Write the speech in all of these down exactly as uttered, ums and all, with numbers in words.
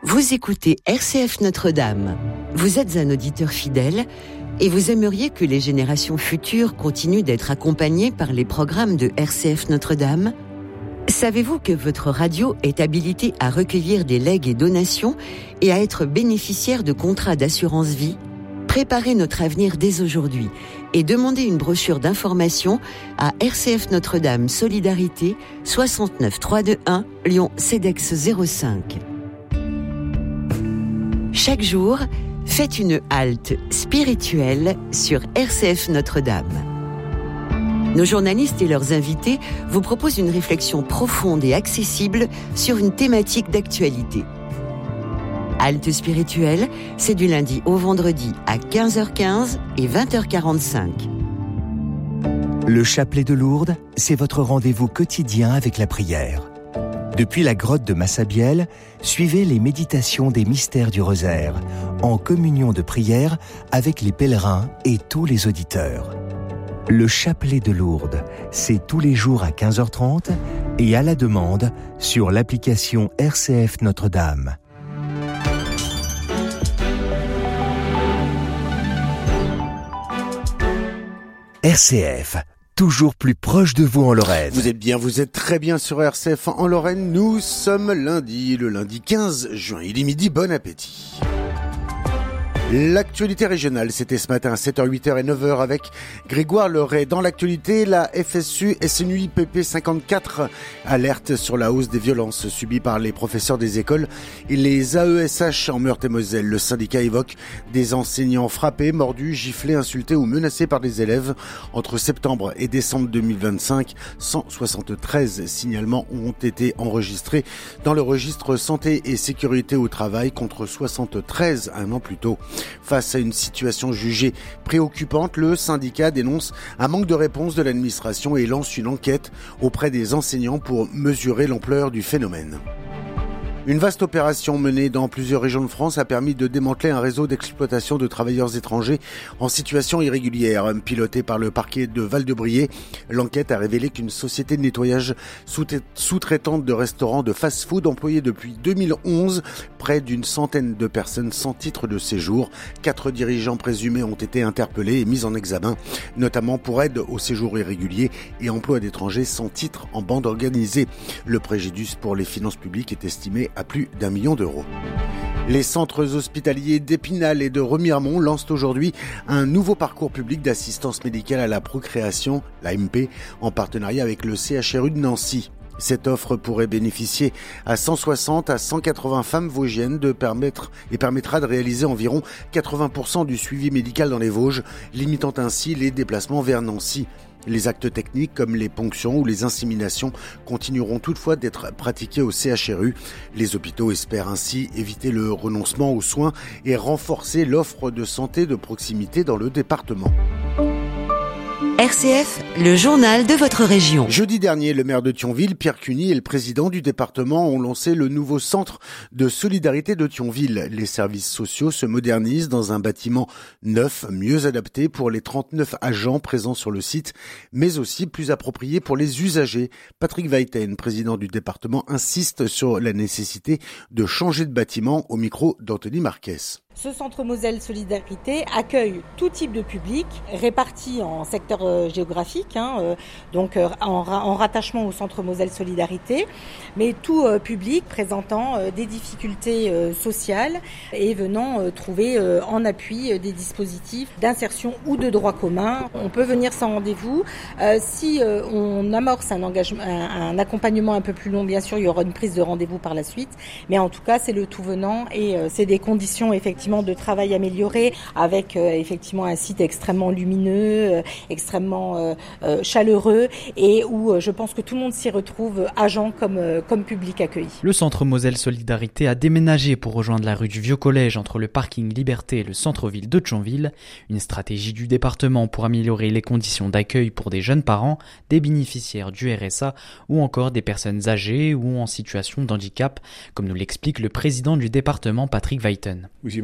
Vous écoutez R C F Notre-Dame. Vous êtes un auditeur fidèle et vous aimeriez que les générations futures continuent d'être accompagnées par les programmes de R C F Notre-Dame ? Savez-vous que votre radio est habilitée à recueillir des legs et donations et à être bénéficiaire de contrats d'assurance vie ? Préparez notre avenir dès aujourd'hui et demandez une brochure d'information à R C F Notre-Dame Solidarité soixante-neuf trois cent vingt-et-un Lyon CEDEX zéro cinq. Chaque jour, faites une halte spirituelle sur R C F Notre-Dame. Nos journalistes et leurs invités vous proposent une réflexion profonde et accessible sur une thématique d'actualité. Halte spirituelle, c'est du lundi au vendredi à quinze heures quinze et vingt heures quarante-cinq. Le chapelet de Lourdes, c'est votre rendez-vous quotidien avec la prière. Depuis la grotte de Massabielle, suivez les méditations des mystères du rosaire, en communion de prière avec les pèlerins et tous les auditeurs. Le chapelet de Lourdes, c'est tous les jours à quinze heures trente et à la demande sur l'application R C F Notre-Dame. R C F, toujours plus proche de vous en Lorraine. Vous êtes bien, vous êtes très bien sur R C F en Lorraine. Nous sommes lundi, le lundi quinze juin. Il est midi, bon appétit. L'actualité régionale, c'était ce matin à sept heures, huit heures et neuf heures avec Grégoire Leray. Dans l'actualité, la F S U S N U I P P cinquante-quatre alerte sur la hausse des violences subies par les professeurs des écoles et les A E S H en Meurthe-et-Moselle. Le syndicat évoque des enseignants frappés, mordus, giflés, insultés ou menacés par des élèves. Entre septembre et décembre deux mille vingt-cinq, cent soixante-treize signalements ont été enregistrés dans le registre santé et sécurité au travail contre soixante-treize un an plus tôt. Face à une situation jugée préoccupante, le syndicat dénonce un manque de réponse de l'administration et lance une enquête auprès des enseignants pour mesurer l'ampleur du phénomène. Une vaste opération menée dans plusieurs régions de France a permis de démanteler un réseau d'exploitation de travailleurs étrangers en situation irrégulière. Pilotée par le parquet de Val-de-Briey, l'enquête a révélé qu'une société de nettoyage sous-traitante de restaurants de fast-food employait depuis deux mille onze près d'une centaine de personnes sans titre de séjour. Quatre dirigeants présumés ont été interpellés et mis en examen, notamment pour aide au séjour irrégulier et emploi d'étrangers sans titre en bande organisée. Le préjudice pour les finances publiques est estimé à plus d'un million d'euros. Les centres hospitaliers d'Épinal et de Remiremont lancent aujourd'hui un nouveau parcours public d'assistance médicale à la procréation, l'A M P, en partenariat avec le C H R U de Nancy. Cette offre pourrait bénéficier à cent soixante à cent quatre-vingts femmes vosgiennes de permettre et permettra de réaliser environ quatre-vingts pour cent du suivi médical dans les Vosges, limitant ainsi les déplacements vers Nancy. Les actes techniques comme les ponctions ou les inséminations continueront toutefois d'être pratiqués au C H R U. Les hôpitaux espèrent ainsi éviter le renoncement aux soins et renforcer l'offre de santé de proximité dans le département. R C F, le journal de votre région. Jeudi dernier, le maire de Thionville, Pierre Cuny, et le président du département ont lancé le nouveau centre de solidarité de Thionville. Les services sociaux se modernisent dans un bâtiment neuf, mieux adapté pour les trente-neuf agents présents sur le site, mais aussi plus approprié pour les usagers. Patrick Weiten, président du département, insiste sur la nécessité de changer de bâtiment au micro d'Anthony Marquez. Ce centre Moselle Solidarité accueille tout type de public, réparti en secteurs euh, géographiques, hein, euh, donc euh, en, en rattachement au centre Moselle Solidarité, mais tout euh, public présentant euh, des difficultés euh, sociales et venant euh, trouver euh, en appui euh, des dispositifs d'insertion ou de droit commun. On peut venir sans rendez-vous. Euh, si euh, on amorce un, engagement, un, un accompagnement un peu plus long, bien sûr, il y aura une prise de rendez-vous par la suite, mais en tout cas, c'est le tout venant et euh, c'est des conditions effectivement de travail amélioré avec euh, effectivement un site extrêmement lumineux, euh, extrêmement euh, euh, chaleureux et où euh, je pense que tout le monde s'y retrouve, agent comme, euh, comme public accueilli. Le centre Moselle Solidarité a déménagé pour rejoindre la rue du Vieux Collège entre le parking Liberté et le centre-ville de Thionville. Une stratégie du département pour améliorer les conditions d'accueil pour des jeunes parents, des bénéficiaires du R S A ou encore des personnes âgées ou en situation de handicap, comme nous l'explique le président du département Patrick Weiten. Vous imaginez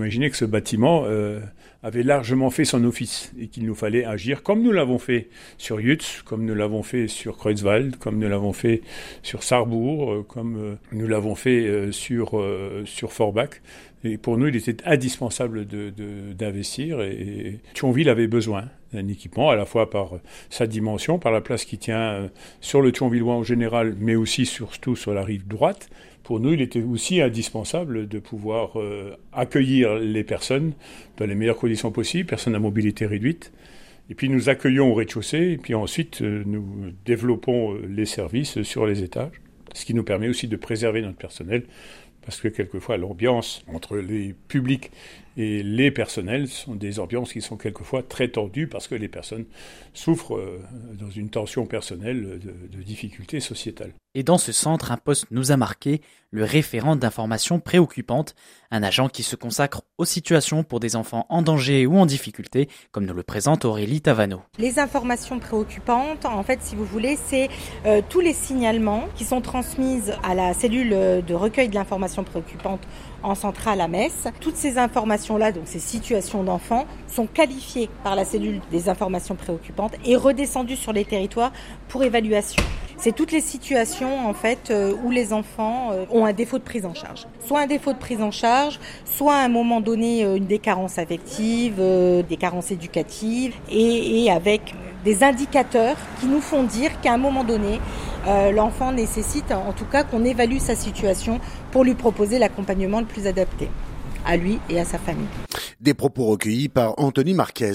imaginé que ce bâtiment euh, avait largement fait son office et qu'il nous fallait agir comme nous l'avons fait sur Yutz, comme nous l'avons fait sur Kreuzwald, comme nous l'avons fait sur Sarrebourg, euh, comme euh, nous l'avons fait euh, sur, euh, sur Forbach. Et pour nous, il était indispensable de, de, d'investir et, et Thionville avait besoin d'un équipement, à la fois par sa dimension, par la place qu'il tient sur le Thionvillois en général, mais aussi surtout sur la rive droite. Pour nous, il était aussi indispensable de pouvoir euh, accueillir les personnes dans les meilleures conditions possibles, personnes à mobilité réduite. Et puis nous accueillons au rez-de-chaussée, et puis ensuite euh, nous développons euh, les services sur les étages, ce qui nous permet aussi de préserver notre personnel, parce que quelquefois l'ambiance entre les publics et les personnels sont des ambiances qui sont quelquefois très tendues, parce que les personnes souffrent euh, dans une tension personnelle de, de difficultés sociétales. Et dans ce centre, un poste nous a marqué, le référent d'information préoccupante, un agent qui se consacre aux situations pour des enfants en danger ou en difficulté, comme nous le présente Aurélie Tavano. Les informations préoccupantes, en fait, si vous voulez, c'est euh, tous les signalements qui sont transmises à la cellule de recueil de l'information préoccupante en centrale à Metz. Toutes ces informations-là, donc ces situations d'enfants, sont qualifiées par la cellule des informations préoccupantes et redescendues sur les territoires pour évaluation. C'est toutes les situations en fait euh, où les enfants euh, ont un défaut de prise en charge. Soit un défaut de prise en charge, soit à un moment donné euh, une des carences affectives, euh, des carences éducatives et, et avec des indicateurs qui nous font dire qu'à un moment donné, euh, l'enfant nécessite en tout cas qu'on évalue sa situation pour lui proposer l'accompagnement le plus adapté à lui et à sa famille. Des propos recueillis par Anthony Marquez.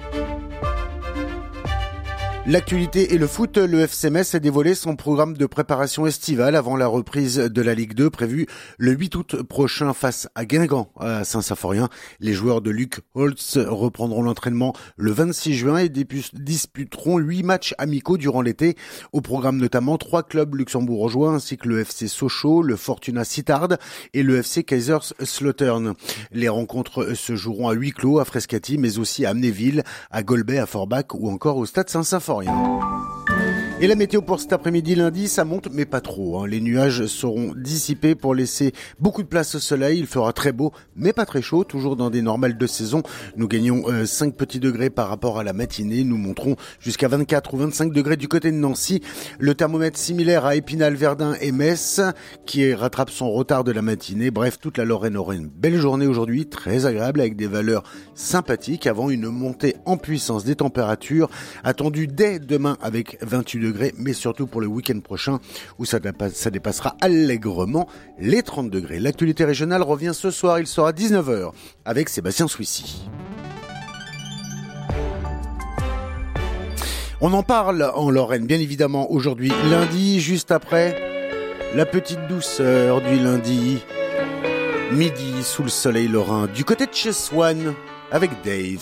L'actualité et le foot, le F C Metz a dévoilé son programme de préparation estivale avant la reprise de la Ligue deux prévue le huit août prochain face à Guingamp à Saint-Symphorien. Les joueurs de Luc Holtz reprendront l'entraînement le vingt-six juin et disputeront huit matchs amicaux durant l'été. Au programme notamment trois clubs luxembourgeois ainsi que le F C Sochaux, le Fortuna Sittard et le F C Kaiserslautern. Les rencontres se joueront à huis clos à Frascati mais aussi à Amnéville, à Golbet, à Forbach ou encore au stade Saint-Symphorien. Et la météo pour cet après-midi lundi, ça monte mais pas trop. Hein. Les nuages seront dissipés pour laisser beaucoup de place au soleil. Il fera très beau mais pas très chaud, toujours dans des normales de saison. Nous gagnons euh, cinq petits degrés par rapport à la matinée. Nous monterons jusqu'à vingt-quatre ou vingt-cinq degrés du côté de Nancy. Le thermomètre similaire à Épinal, Verdun et Metz qui rattrape son retard de la matinée. Bref, toute la Lorraine aura une belle journée aujourd'hui, très agréable avec des valeurs sympathiques avant une montée en puissance des températures attendues dès demain avec vingt-huit degrés, mais surtout pour le week-end prochain où ça, ça dépassera allègrement les trente degrés. L'actualité régionale revient ce soir, il sera dix-neuf heures avec Sébastien Souissy. On en parle en Lorraine, bien évidemment, aujourd'hui, lundi, juste après la petite douceur du lundi, midi sous le soleil lorrain, du côté de chez Swan, avec Dave.